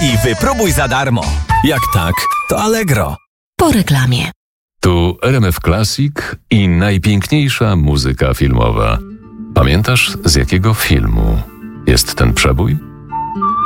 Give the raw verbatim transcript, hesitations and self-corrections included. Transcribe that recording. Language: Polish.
i wypróbuj za darmo. Jak tak, to Allegro. Po reklamie. Tu R M F Classic i najpiękniejsza muzyka filmowa. Pamiętasz, z jakiego filmu jest ten przebój?